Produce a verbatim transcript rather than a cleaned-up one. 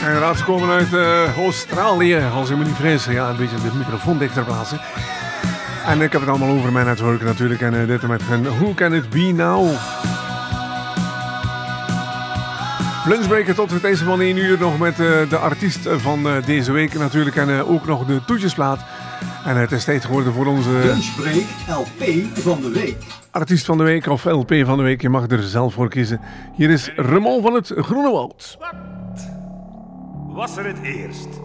Inderdaad, ze komen uit uh, Australië, als ik me niet vrees. Ja, een beetje de microfoon dichter plaatsen. En ik heb het allemaal over mijn netwerk natuurlijk. En uh, dit met een Who Can It Be Now? Lunchbreaker tot het deze van één uur nog met uh, de artiest van uh, deze week natuurlijk. En uh, ook nog de toetjesplaat. En uh, het is tijd geworden voor onze... Lunchbreak L P van de week. Artiest van de week of L P van de week. Je mag er zelf voor kiezen. Hier is Ramon van het Groene Woud. Wat was er het eerst?